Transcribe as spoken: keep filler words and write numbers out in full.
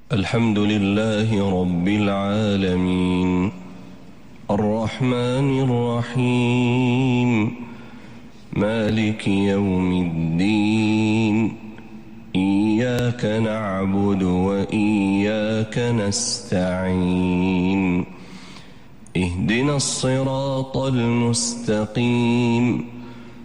الحمد لله رب العالمين الرحمن الرحيم مالك يوم الدين إياك نعبد وإياك نستعين اهدنا الصراط المستقيم